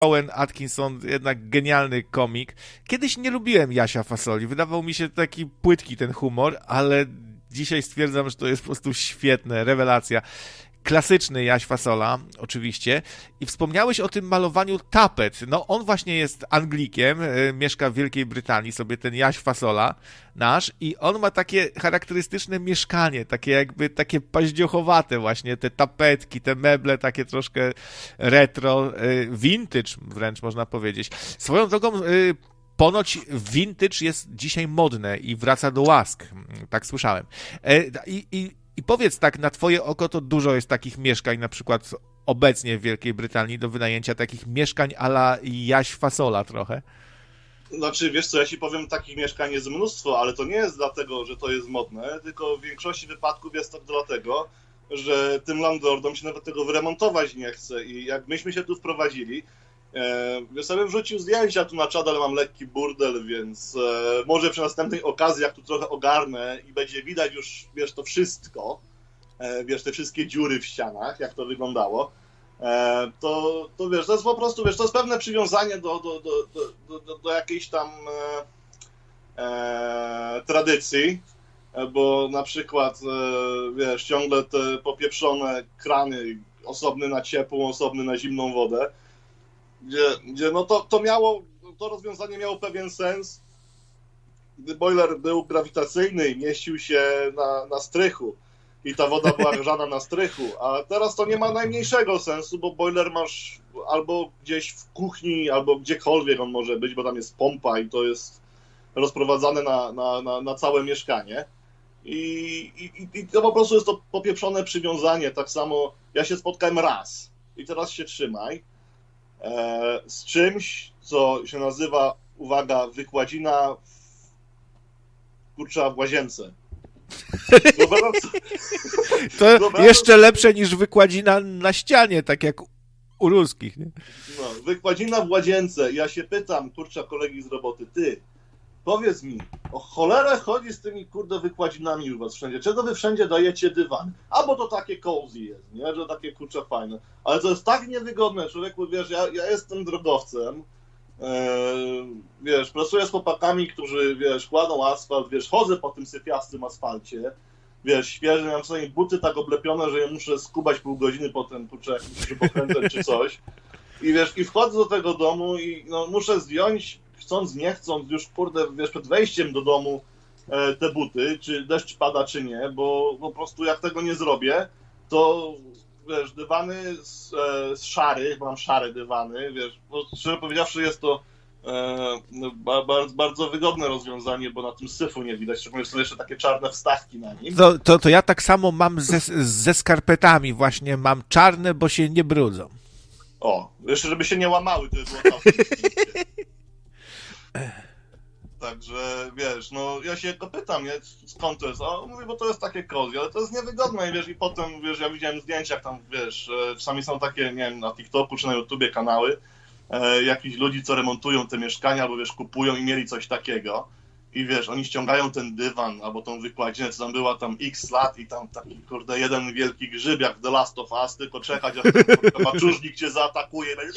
Owen Atkinson, jednak genialny komik. Kiedyś nie lubiłem Jasia Fasoli, wydawał mi się taki płytki ten humor, ale dzisiaj stwierdzam, że to jest po prostu świetne, rewelacja. Klasyczny Jaś Fasola, oczywiście. I wspomniałeś o tym malowaniu tapet. No, on właśnie jest Anglikiem, mieszka w Wielkiej Brytanii, sobie ten Jaś Fasola nasz, i on ma takie charakterystyczne mieszkanie, takie paździochowate właśnie, te tapetki, te meble, takie troszkę retro, vintage wręcz można powiedzieć. Swoją drogą, ponoć vintage jest dzisiaj modne i wraca do łask, tak słyszałem. I powiedz tak, na twoje oko to dużo jest takich mieszkań, na przykład obecnie w Wielkiej Brytanii, do wynajęcia takich mieszkań a la Jaś Fasola trochę? Znaczy, wiesz co, ja ci powiem, takich mieszkań jest mnóstwo, ale to nie jest dlatego, że to jest modne, tylko w większości wypadków jest to dlatego, że tym landlordom się nawet tego wyremontować nie chce. I jak myśmy się tu wprowadzili, ja sobie wrzucił zdjęcia tu na czat, ale mam lekki burdel, więc może przy następnej okazji, jak tu trochę ogarnę i będzie widać już, wiesz, to wszystko, wiesz, te wszystkie dziury w ścianach, jak to wyglądało, to wiesz, to jest po prostu, wiesz, to jest pewne przywiązanie do jakiejś tam tradycji, bo na przykład, wiesz, ciągle te popieprzone krany, osobny na ciepłą, osobny na zimną wodę, gdzie no to rozwiązanie miało pewien sens, gdy boiler był grawitacyjny i mieścił się na strychu i ta woda była grzana na strychu, a teraz to nie ma najmniejszego sensu, bo boiler masz albo gdzieś w kuchni, albo gdziekolwiek on może być, bo tam jest pompa i to jest rozprowadzane na całe mieszkanie. I to po prostu jest to popieprzone przywiązanie. Tak samo ja się spotkałem raz i teraz się trzymaj, z czymś, co się nazywa, uwaga, wykładzina w łazience. To jeszcze lepsze niż wykładzina na ścianie, tak jak u ruskich, nie? No, wykładzina w łazience. Ja się pytam, kolegi z roboty, ty, powiedz mi, o cholerę chodzi z tymi, wykładzinami u was wszędzie. Czego wy wszędzie dajecie dywan? A bo to takie cozy jest, nie? Że takie, fajne. Ale to jest tak niewygodne, człowieku, wiesz, ja jestem drogowcem, wiesz, pracuję z chłopakami, którzy, wiesz, kładą asfalt, wiesz, chodzę po tym sypiastym asfalcie, wiesz, świeży, mam sobie buty tak oblepione, że je muszę skubać pół godziny potem, śrubokrętem czy coś. I wiesz, i wchodzę do tego domu i no, muszę zdjąć, chcąc, nie chcąc, już wiesz, przed wejściem do domu te buty, czy deszcz pada, czy nie, bo po prostu jak tego nie zrobię, to wiesz, dywany z szarych, bo mam szare dywany, wiesz, bo szczerze powiedziawszy jest to bardzo wygodne rozwiązanie, bo na tym syfu nie widać, szczególnie są jeszcze takie czarne wstawki na nim. To ja tak samo mam ze skarpetami właśnie, mam czarne, bo się nie brudzą. O, jeszcze żeby się nie łamały, to było tam. Także, wiesz, no ja się go pytam, nie, skąd to jest, a on mówi, bo to jest takie cozy, ale to jest niewygodne i wiesz, i potem, wiesz, ja widziałem zdjęcia, jak tam, wiesz, czasami są takie, nie wiem, na TikToku czy na YouTubie kanały jakichś ludzi, co remontują te mieszkania, albo wiesz, kupują i mieli coś takiego i wiesz, oni ściągają ten dywan, albo tą wykładzinę, co tam była tam x lat i tam taki, jeden wielki grzyb, jak w The Last of Us, tylko czekać, aż ten maczużnik cię zaatakuje, no,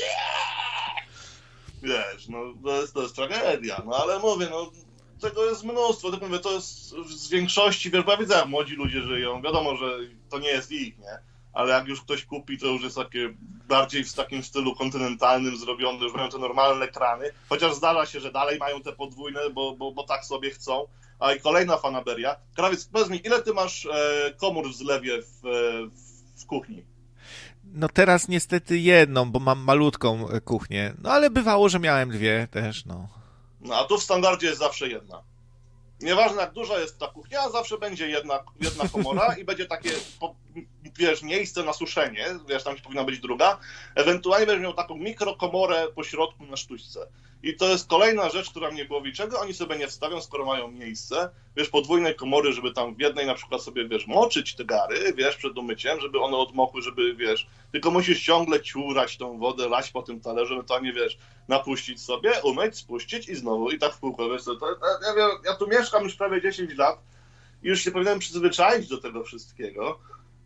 wiesz, no to jest tragedia, no ale mówię, no tego jest mnóstwo, tak mówię, to jest z większości, wiesz, bo ja widzę, jak młodzi ludzie żyją, wiadomo, że to nie jest ich, nie, ale jak już ktoś kupi, to już jest takie bardziej w takim stylu kontynentalnym zrobione, już mają te normalne krany, chociaż zdarza się, że dalej mają te podwójne, bo tak sobie chcą. A i kolejna fanaberia. Krawiec, powiedz mi, ile ty masz komór w zlewie w kuchni? No teraz niestety jedną, bo mam malutką kuchnię. No ale bywało, że miałem dwie też, no. No a tu w standardzie jest zawsze jedna. Nieważne jak duża jest ta kuchnia, zawsze będzie jedna komora i będzie takie, wiesz, miejsce na suszenie, wiesz, tam powinna być druga. Ewentualnie będziesz miał taką mikrokomorę po środku na sztućce. I to jest kolejna rzecz, która mnie głowi, czego oni sobie nie wstawią, skoro mają miejsce, wiesz, podwójnej komory, żeby tam w jednej na przykład sobie, wiesz, moczyć te gary, wiesz, przed umyciem, żeby one odmokły, żeby, wiesz, tylko musisz ciągle ciurać tą wodę, lać po tym talerzu, ewentualnie, wiesz, napuścić sobie, umyć, spuścić i znowu, i tak w kółko, wiesz, ja tu mieszkam już prawie 10 lat i już się powinienem przyzwyczaić do tego wszystkiego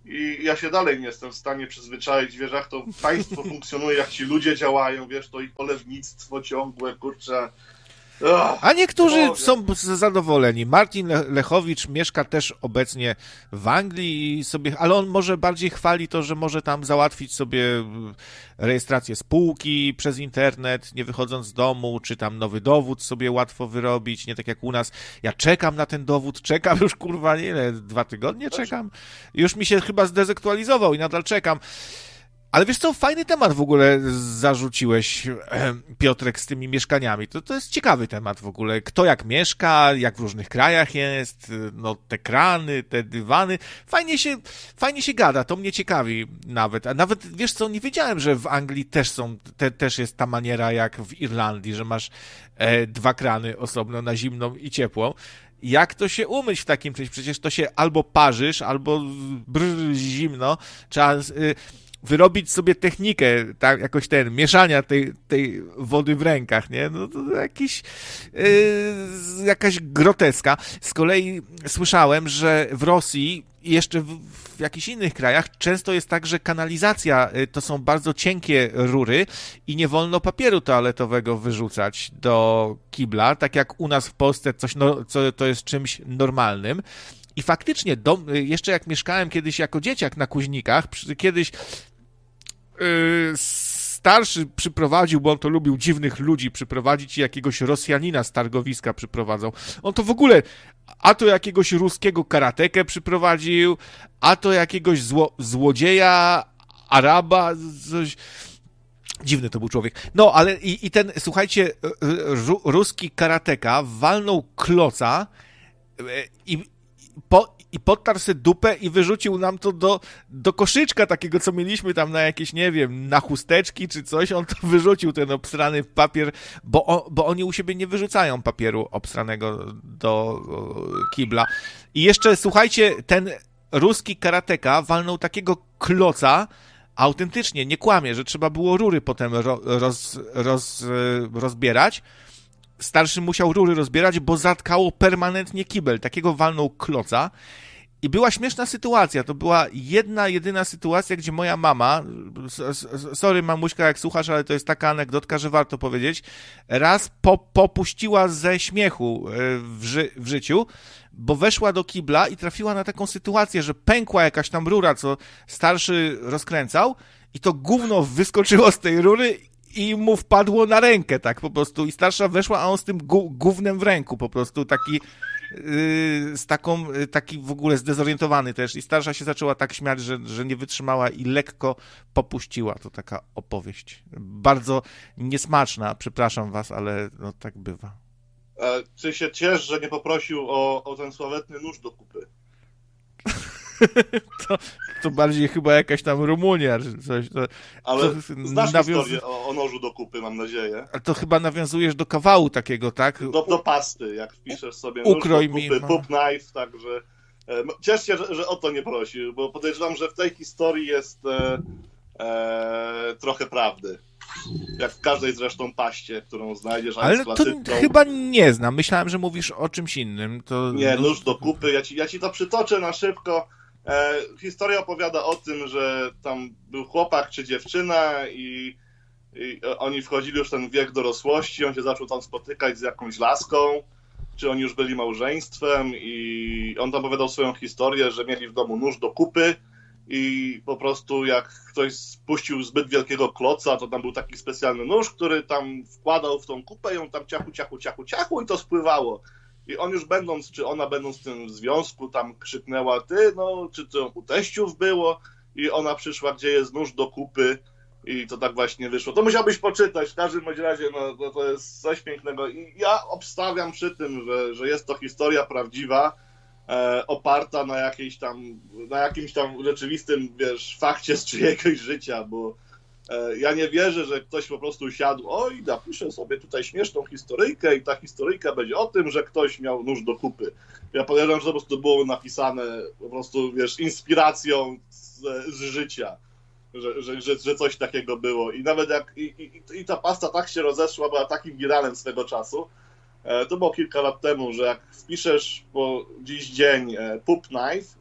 I ja się dalej nie jestem w stanie przyzwyczaić, wiesz, jak to państwo funkcjonuje, jak ci ludzie działają, wiesz, to ich polewnictwo ciągłe, kurczę. A niektórzy są zadowoleni. Martin Lechowicz mieszka też obecnie w Anglii, ale on może bardziej chwali to, że może tam załatwić sobie rejestrację spółki przez internet, nie wychodząc z domu, czy tam nowy dowód sobie łatwo wyrobić, nie tak jak u nas. Ja czekam na ten dowód, czekam już, kurwa, nie ile, 2 tygodnie czekam. Już mi się chyba zdezaktualizował i nadal czekam. Ale wiesz co, fajny temat w ogóle zarzuciłeś, Piotrek, z tymi mieszkaniami. To jest ciekawy temat w ogóle. Kto jak mieszka, jak w różnych krajach jest, no te krany, te dywany. Fajnie się gada, to mnie ciekawi nawet. A nawet, wiesz co, nie wiedziałem, że w Anglii też jest ta maniera jak w Irlandii, że masz 2 krany osobno na zimną i ciepłą. Jak to się umyć w takim czymś? Przecież to się albo parzysz, albo zimno. Trzeba wyrobić sobie technikę, tak, jakoś mieszania tej wody w rękach, nie? No to jakaś groteska. Z kolei słyszałem, że w Rosji i jeszcze w jakichś innych krajach często jest tak, że kanalizacja to są bardzo cienkie rury i nie wolno papieru toaletowego wyrzucać do kibla, tak jak u nas w Polsce co to jest czymś normalnym. I faktycznie, jeszcze jak mieszkałem kiedyś jako dzieciak na Kuźnikach, kiedyś starszy przyprowadził, bo on to lubił dziwnych ludzi przyprowadzić i jakiegoś Rosjanina z targowiska przyprowadzał. On to w ogóle, a to jakiegoś ruskiego karatekę przyprowadził, a to jakiegoś złodzieja, Araba, coś... Dziwny to był człowiek. No, ale i ten, słuchajcie, ruski karateka walnął kloca i podtarł sobie dupę i wyrzucił nam to do koszyczka takiego, co mieliśmy tam na jakieś, nie wiem, na chusteczki czy coś. On to wyrzucił, ten obstrany papier, bo oni u siebie nie wyrzucają papieru obstranego do kibla. I jeszcze, słuchajcie, ten ruski karateka walnął takiego kloca, autentycznie, nie kłamie, że trzeba było rury potem rozbierać. Starszy musiał rury rozbierać, bo zatkało permanentnie kibel. Takiego walnął kloca. I była śmieszna sytuacja. To była jedyna sytuacja, gdzie moja mama, sorry mamuśka, jak słuchasz, ale to jest taka anegdotka, że warto powiedzieć, raz popuściła ze śmiechu w życiu, bo weszła do kibla i trafiła na taką sytuację, że pękła jakaś tam rura, co starszy rozkręcał i to gówno wyskoczyło z tej rury i mu wpadło na rękę, tak po prostu. I starsza weszła, a on z tym gównem w ręku, po prostu taki taki w ogóle zdezorientowany też. I starsza się zaczęła tak śmiać, że nie wytrzymała i lekko popuściła. To taka opowieść. Bardzo niesmaczna, przepraszam was, ale no tak bywa. Ty się ciesz, że nie poprosił o ten sławetny nóż do kupy. To bardziej chyba jakaś tam Rumunia, czy coś. Ale znasz historię o nożu do kupy, mam nadzieję. Ale to chyba nawiązujesz do kawału takiego, tak? Do pasty, jak wpiszesz sobie nóż do kupy, pup knife, także ciesz się, że o to nie prosił, bo podejrzewam, że w tej historii jest trochę prawdy. Jak w każdej zresztą paście, którą znajdziesz. Ale to chyba nie znam. Myślałem, że mówisz o czymś innym. Nie, nóż do kupy. Ja ci to przytoczę na szybko. Historia opowiada o tym, że tam był chłopak czy dziewczyna i oni wchodzili już w ten wiek dorosłości, on się zaczął tam spotykać z jakąś laską, czy oni już byli małżeństwem i on tam opowiadał swoją historię, że mieli w domu nóż do kupy i po prostu jak ktoś spuścił zbyt wielkiego kloca, to tam był taki specjalny nóż, który tam wkładał w tą kupę i on tam ciachu i to spływało. I on już będąc, czy ona będąc w tym związku, tam krzyknęła, ty, no, czy to u teściów było? I ona przyszła, gdzie jest nóż do kupy i to tak właśnie wyszło. To musiałbyś poczytać, w każdym bądź razie, no, to jest coś pięknego. I ja obstawiam przy tym, że jest to historia prawdziwa, oparta na jakimś tam rzeczywistym, wiesz, fakcie z czyjegoś życia, bo ja nie wierzę, że ktoś po prostu siadł, oj, napiszę sobie tutaj śmieszną historyjkę i ta historyjka będzie o tym, że ktoś miał nóż do kupy. Ja podejrzewam, że to po prostu było napisane po prostu, wiesz, inspiracją z życia, że coś takiego było. I nawet jak i ta pasta tak się rozeszła, była takim wiralem swego czasu, to było kilka lat temu, że jak wpiszesz po dziś dzień pup knife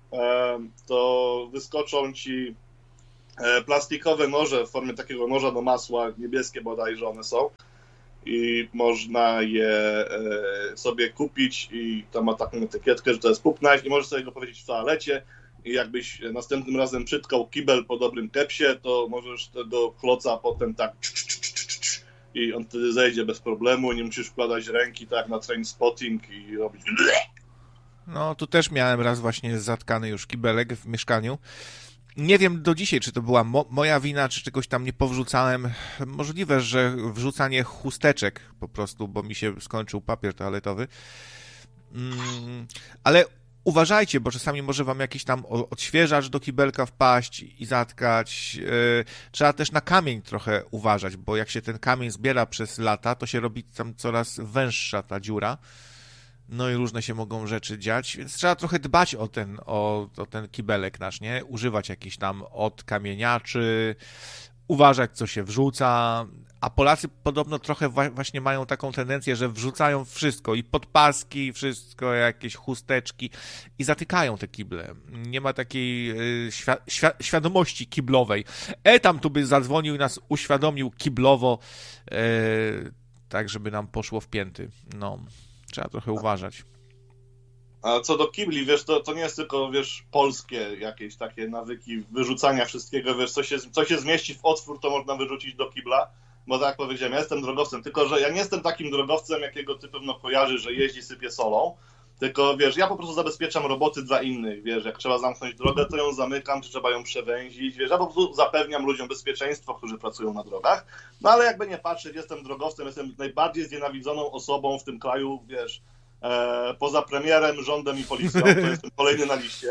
to wyskoczą ci plastikowe noże w formie takiego noża do masła, niebieskie bodajże one są. I można je sobie kupić i to ma taką etykietkę, że to jest pup knife i możesz sobie go powiedzieć w toalecie i jakbyś następnym razem przytkał kibel po dobrym kepsie, to możesz tego kloca potem tak i on wtedy zejdzie bez problemu, nie musisz wkładać ręki tak na Trainspotting i robić. No, tu też miałem raz właśnie zatkany już kibelek w mieszkaniu. Nie wiem do dzisiaj, czy to była moja wina, czy czegoś tam nie powrzucałem. Możliwe, że wrzucanie chusteczek po prostu, bo mi się skończył papier toaletowy. Ale uważajcie, bo czasami może wam jakiś tam odświeżacz do kibelka wpaść i zatkać. Trzeba też na kamień trochę uważać, bo jak się ten kamień zbiera przez lata, to się robi tam coraz węższa ta dziura. No i różne się mogą rzeczy dziać, więc trzeba trochę dbać o ten kibelek nasz, nie? Używać jakichś tam odkamieniaczy, uważać, co się wrzuca, a Polacy podobno trochę właśnie mają taką tendencję, że wrzucają wszystko, i podpaski, wszystko, jakieś chusteczki i zatykają te kible. Nie ma takiej świadomości kiblowej. Tam tu by zadzwonił i nas uświadomił kiblowo, tak żeby nam poszło w pięty. No. Trzeba trochę uważać. A co do kibli, wiesz, to nie jest tylko, wiesz, polskie jakieś takie nawyki wyrzucania wszystkiego, wiesz, co się zmieści w otwór, to można wyrzucić do kibla, bo tak jak powiedziałem, ja jestem drogowcem, tylko że ja nie jestem takim drogowcem, jakiego ty pewno kojarzy, że jeździ, sypie solą, tylko, wiesz, ja po prostu zabezpieczam roboty dla innych, wiesz, jak trzeba zamknąć drogę, to ją zamykam, czy trzeba ją przewęzić, wiesz, ja po prostu zapewniam ludziom bezpieczeństwo, którzy pracują na drogach, no ale jakby nie patrzeć, jestem drogowcem, jestem najbardziej znienawidzoną osobą w tym kraju, wiesz, poza premierem, rządem i policją, to jestem kolejny na liście.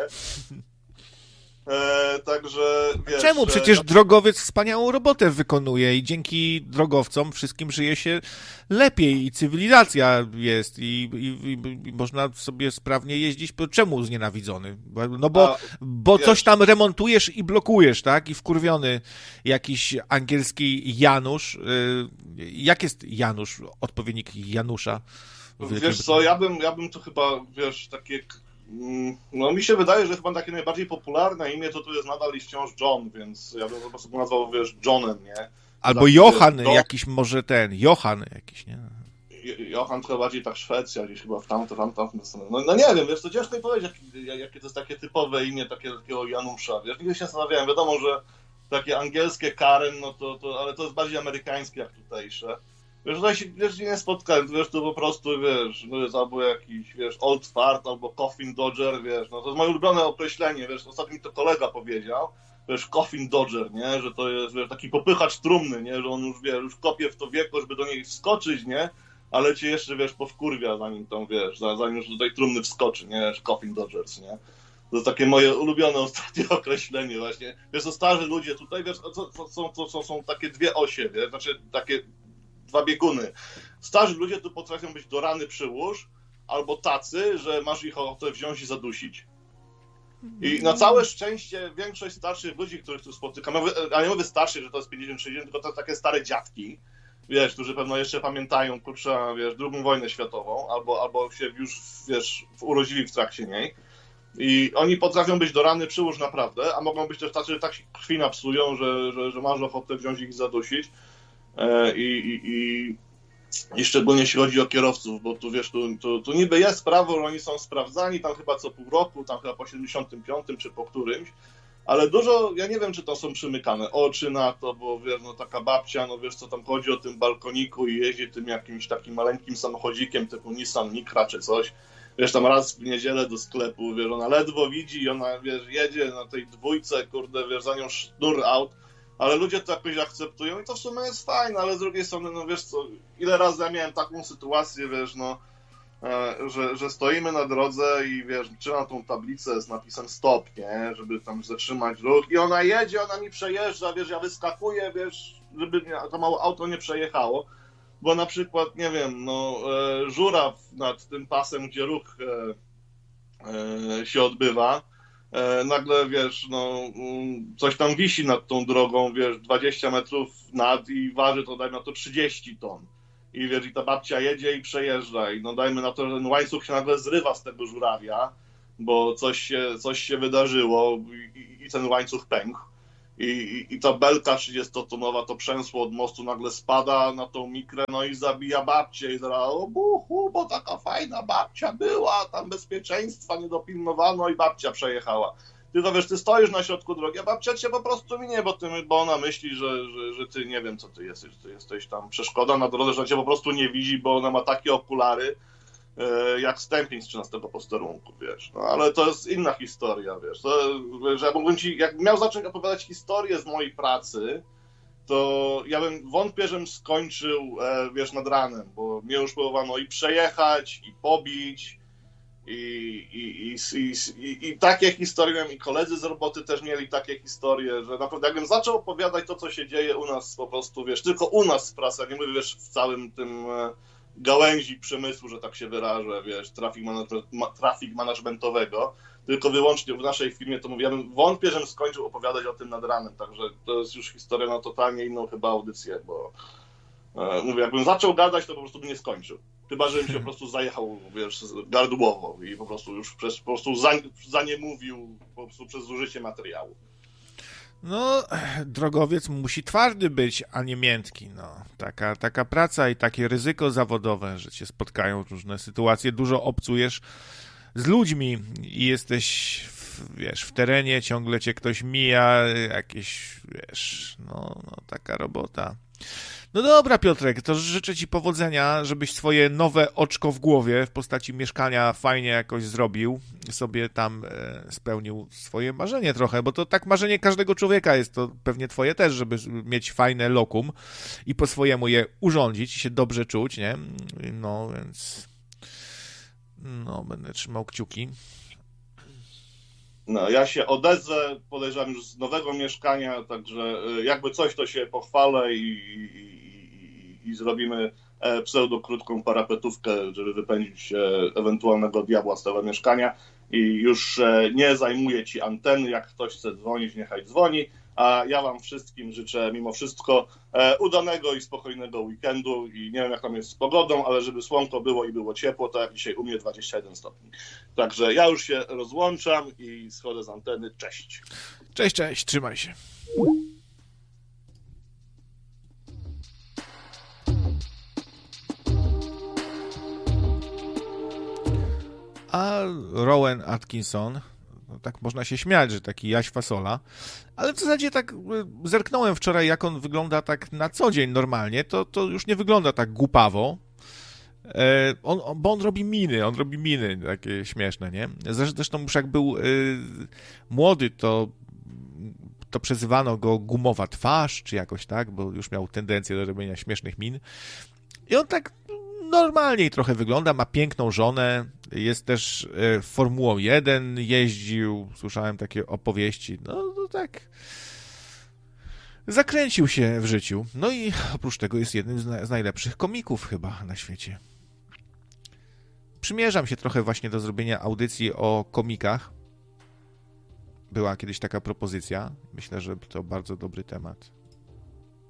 Także wiesz... Czemu? Przecież drogowiec wspaniałą robotę wykonuje i dzięki drogowcom wszystkim żyje się lepiej i cywilizacja jest i można sobie sprawnie jeździć. Czemu znienawidzony? No bo coś tam remontujesz i blokujesz, tak? I wkurwiony jakiś angielski Janusz. Jak jest Janusz, odpowiednik Janusza? Wiesz co, ja bym tu chyba, wiesz, takie... No mi się wydaje, że chyba takie najbardziej popularne imię to tu jest nadal i wciąż John, więc ja bym po prostu nazwał, wiesz, Johnem, nie? Albo tak, Johan jakiś, może Johan jakiś, nie? Johan trochę bardziej tak Szwecja, gdzieś chyba w tamtą stronę. No nie wiem, wiesz, to ciężko mi powiedzieć, jakie to jest takie typowe imię takiego Janusza, wiesz, nigdy się zastanawiałem, wiadomo, że takie angielskie Karen, no ale to jest bardziej amerykańskie jak tutejsze. Wiesz, tutaj się nie spotkałem, wiesz, to po prostu, wiesz, no jest albo jakiś, wiesz, old fart, albo coffin dodger, wiesz, no to jest moje ulubione określenie, wiesz, ostatnio mi to kolega powiedział, wiesz, coffin dodger, nie, że to jest, wiesz, taki popychacz trumny, nie, że on już, wiesz, już kopie w to wieko, żeby do niej wskoczyć, nie, ale cię jeszcze, wiesz, powkurwia, zanim tą, wiesz, zanim już do tej trumny wskoczy, nie, coffin dodgers, nie. To jest takie moje ulubione ostatnie określenie właśnie. Wiesz, to starzy ludzie tutaj, wiesz, to są takie dwie osie, wiesz, znaczy takie dwa bieguny. Starzy ludzie tu potrafią być do rany przyłóż, albo tacy, że masz ich ochotę wziąć i zadusić. I na całe szczęście większość starszych ludzi, których tu spotykam, ale nie mówię starszych, że to jest 50-60, tylko to takie stare dziadki, wiesz, którzy pewno jeszcze pamiętają, kurczę, wiesz, II wojnę światową, albo się już, wiesz, urodzili w trakcie niej. I oni potrafią być do rany przyłóż naprawdę, a mogą być też tacy, że tak się krwi napsują, że masz ochotę wziąć ich i zadusić. I szczególnie jeśli chodzi o kierowców, bo tu wiesz, tu niby jest prawo, że oni są sprawdzani tam chyba co pół roku, tam chyba po 75 czy po którymś, ale dużo, ja nie wiem, czy to są przymykane oczy na to, bo wiesz, no taka babcia, no wiesz, co tam chodzi o tym balkoniku i jeździ tym jakimś takim maleńkim samochodzikiem typu Nissan Micra czy coś, wiesz, tam raz w niedzielę do sklepu, wiesz, ona ledwo widzi i ona, wiesz, jedzie na tej dwójce, kurde, wiesz, za nią sznur aut, ale ludzie to jakoś akceptują i to w sumie jest fajne, ale z drugiej strony, no wiesz co, ile razy ja miałem taką sytuację, wiesz, no, że stoimy na drodze i wiesz, trzymam tą tablicę z napisem stop, nie, żeby tam zatrzymać ruch i ona jedzie, ona mi przejeżdża, wiesz, ja wyskakuję, wiesz, żeby to małe auto nie przejechało, bo na przykład, nie wiem, no, żuraw nad tym pasem, gdzie ruch się odbywa, nagle, wiesz, no, coś tam wisi nad tą drogą, wiesz, 20 metrów nad i waży to, dajmy na to 30 ton. I wiesz, i ta babcia jedzie i przejeżdża i no dajmy na to, że ten łańcuch się nagle zrywa z tego żurawia bo coś się wydarzyło i ten łańcuch pękł. I ta belka 30-tonowa, to przęsło od mostu nagle spada na tą mikrę, no i zabija babcię i zaraz, o buchu, bo taka fajna babcia była, tam bezpieczeństwa nie dopilnowano i babcia przejechała. Tylko wiesz, ty stoisz na środku drogi, a babcia cię po prostu minie, bo ona myśli, że ty nie wiem co ty jesteś tam przeszkoda na drodze, że cię po prostu nie widzi, bo ona ma takie okulary, jak stępień z 13 posterunku, wiesz. No ale to jest inna historia, wiesz. Że ja mógłbym ci, jak miał zacząć opowiadać historię z mojej pracy, to ja bym wątpię, żebym skończył, wiesz, nad ranem, bo mnie już próbowano i przejechać, i pobić, i takie historie miałem, i koledzy z roboty też mieli takie historie, że naprawdę jakbym zaczął opowiadać to, co się dzieje u nas po prostu, wiesz, tylko u nas w pracy, ja nie mówię, wiesz, w całym tym gałęzi przemysłu, że tak się wyrażę, wiesz, traffic managementowego, tylko wyłącznie w naszej firmie, to mówię, ja bym wątpię, żebym skończył opowiadać o tym nad ranem, także to jest już historia na totalnie inną chyba audycję, bo mówię, jakbym zaczął gadać, to po prostu bym nie skończył. Chyba, żebym się po prostu zajechał, wiesz, gardłowo i po prostu już zaniemówił po prostu przez zużycie materiału. No, drogowiec musi twardy być, a nie miętki. No, taka praca i takie ryzyko zawodowe, że cię spotkają różne sytuacje. Dużo obcujesz z ludźmi i jesteś, wiesz, w terenie, ciągle cię ktoś mija, jakieś, wiesz, no taka robota. No dobra, Piotrek, to życzę ci powodzenia, żebyś swoje nowe oczko w głowie w postaci mieszkania fajnie jakoś zrobił, sobie tam spełnił swoje marzenie trochę, bo to tak marzenie każdego człowieka jest, to pewnie twoje też, żeby mieć fajne lokum i po swojemu je urządzić i się dobrze czuć, nie? No, więc no, będę trzymał kciuki. No, ja się odezwę, podejrzewam już z nowego mieszkania, także jakby coś, to się pochwalę i zrobimy pseudo-krótką parapetówkę, żeby wypędzić ewentualnego diabła z tego mieszkania i już nie zajmuję ci anteny, jak ktoś chce dzwonić, niechaj dzwoni, a ja wam wszystkim życzę mimo wszystko udanego i spokojnego weekendu i nie wiem jak tam jest z pogodą, ale żeby słonko było i było ciepło, to jak dzisiaj u mnie 21 stopni. Także ja już się rozłączam i schodzę z anteny. Cześć. Cześć, trzymaj się. A Rowan Atkinson, no tak można się śmiać, że taki Jaś Fasola, ale w zasadzie tak zerknąłem wczoraj, jak on wygląda tak na co dzień normalnie, to już nie wygląda tak głupawo, bo on robi miny takie śmieszne, nie? Zresztą już jak był młody, to przezywano go gumowa twarz, czy jakoś tak, bo już miał tendencję do robienia śmiesznych min. I on tak normalniej trochę wygląda, ma piękną żonę, jest też Formułą 1 jeździł, słyszałem takie opowieści, no tak zakręcił się w życiu. No i oprócz tego jest jednym z najlepszych komików chyba na świecie. Przymierzam się trochę właśnie do zrobienia audycji o komikach. Była kiedyś taka propozycja. Myślę, że to bardzo dobry temat.